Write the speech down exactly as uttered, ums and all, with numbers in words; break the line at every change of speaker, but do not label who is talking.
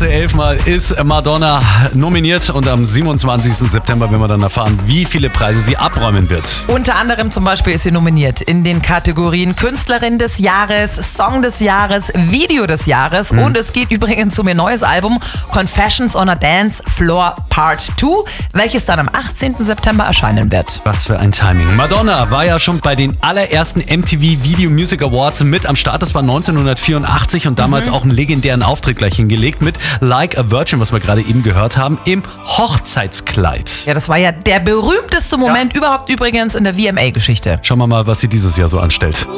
Ganze elfmal ist Madonna nominiert und am siebenundzwanzigsten September werden wir dann erfahren, wie viele Preise sie abräumen wird.
Unter anderem zum Beispiel ist sie nominiert in den Kategorien Künstlerin des Jahres, Song des Jahres, Video des Jahres mhm. und es geht übrigens um ihr neues Album Confessions on a Dance Floor Part zwei, welches dann am achtzehnten September erscheinen wird.
Was für ein Timing. Madonna war ja schon bei den allerersten M T V Video Music Awards mit am Start. Das war neunzehnhundertvierundachtzig und damals mhm. auch einen legendären Auftritt gleich hingelegt mit Like a Virgin, was wir gerade eben gehört haben, im Hochzeitskleid.
Ja, das war ja der berühmteste Moment ja. überhaupt übrigens in der V M A-Geschichte.
Schauen wir mal, was sie dieses Jahr so anstellt.